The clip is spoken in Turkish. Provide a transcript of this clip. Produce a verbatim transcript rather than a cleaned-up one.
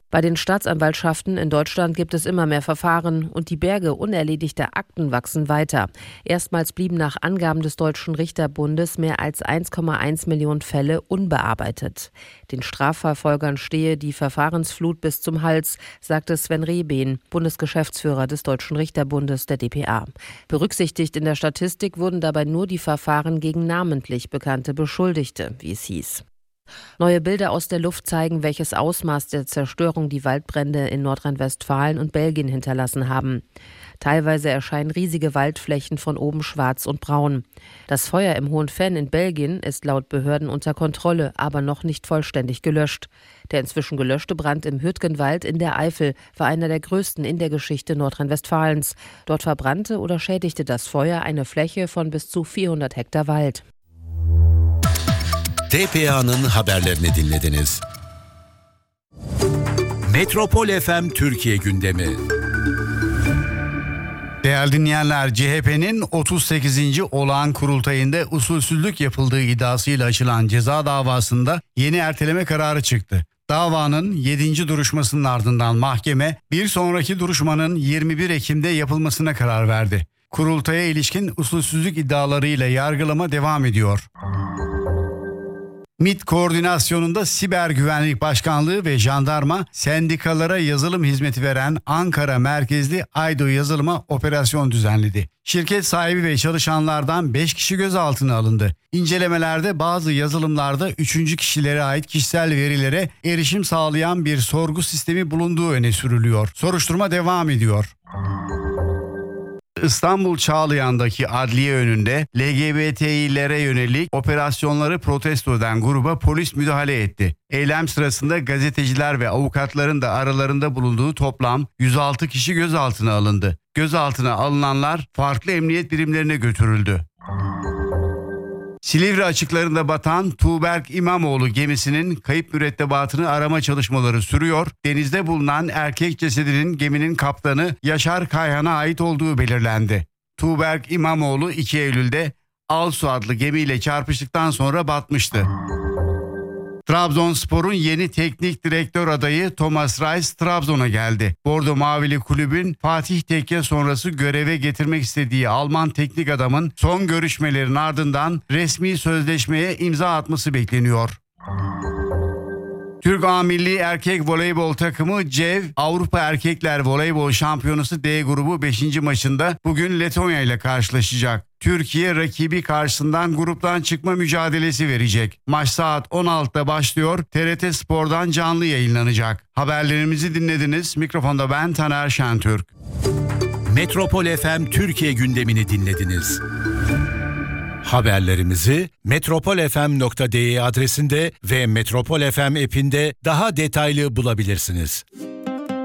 Bei den Staatsanwaltschaften in Deutschland gibt es immer mehr Verfahren und die Berge unerledigter Akten wachsen weiter. Erstmals blieben nach Angaben des Deutschen Richterbundes mehr als eins Komma eins Millionen Fälle unbearbeitet. Den Strafverfolgern stehe die Verfahrensflut bis zum Hals, sagte Sven Rehbehn, Bundesgeschäftsführer des Deutschen Richterbundes der D P A. Berücksichtigt in der Statistik wurden dabei nur die Verfahren gegen namentlich bekannte Beschuldigte, wie es hieß. Neue Bilder aus der Luft zeigen, welches Ausmaß der Zerstörung die Waldbrände in Nordrhein-Westfalen und Belgien hinterlassen haben. Teilweise erscheinen riesige Waldflächen von oben schwarz und braun. Das Feuer im Hohen Venn in Belgien ist laut Behörden unter Kontrolle, aber noch nicht vollständig gelöscht. Der inzwischen gelöschte Brand im Hürtgenwald in der Eifel war einer der größten in der Geschichte Nordrhein-Westfalens. Dort verbrannte oder schädigte das Feuer eine Fläche von bis zu vierhundert Hektar Wald. D P A'nın haberlerini dinlediniz. Metropol F M Türkiye gündemi. Değerli dinleyenler, C H P'nin otuz sekizinci olağan kurultayında usulsüzlük yapıldığı iddiasıyla açılan ceza davasında yeni erteleme kararı çıktı. Davanın yedinci duruşmasının ardından mahkeme bir sonraki duruşmanın yirmi bir Ekim'de yapılmasına karar verdi. Kurultaya ilişkin usulsüzlük iddialarıyla yargılama devam ediyor. MİT koordinasyonunda Siber Güvenlik Başkanlığı ve Jandarma sendikalara yazılım hizmeti veren Ankara merkezli Aydo Yazılım'a operasyon düzenledi. Şirket sahibi ve çalışanlardan beş kişi gözaltına alındı. İncelemelerde bazı yazılımlarda üçüncü kişilere ait kişisel verilere erişim sağlayan bir sorgu sistemi bulunduğu öne sürülüyor. Soruşturma devam ediyor. İstanbul Çağlayan'daki adliye önünde L G B T İ'lere yönelik operasyonları protesto eden gruba polis müdahale etti. Eylem sırasında gazeteciler ve avukatların da aralarında bulunduğu toplam yüz altı kişi gözaltına alındı. Gözaltına alınanlar farklı emniyet birimlerine götürüldü. Silivri açıklarında batan Tuğberk İmamoğlu gemisinin kayıp mürettebatını arama çalışmaları sürüyor. Denizde bulunan erkek cesedinin geminin kaptanı Yaşar Kayhan'a ait olduğu belirlendi. Tuğberk İmamoğlu iki Eylül'de Alsu adlı gemiyle çarpıştıktan sonra batmıştı. Trabzonspor'un yeni teknik direktör adayı Thomas Reis Trabzon'a geldi. Bordo Mavili kulübün Fatih Tekke sonrası göreve getirmek istediği Alman teknik adamın son görüşmelerin ardından resmi sözleşmeye imza atması bekleniyor. Türk A Milli Erkek Voleybol takımı CEV Avrupa Erkekler Voleybol Şampiyonası D grubu beşinci maçında bugün Letonya ile karşılaşacak. Türkiye rakibi karşısından gruptan çıkma mücadelesi verecek. Maç saat on altıda başlıyor. T R T Spor'dan canlı yayınlanacak. Haberlerimizi dinlediniz. Mikrofonda ben Taner Şentürk. Metropol F M Türkiye gündemini dinlediniz. Haberlerimizi metropol f m nokta d e adresinde ve Metropol F M app'inde daha detaylı bulabilirsiniz.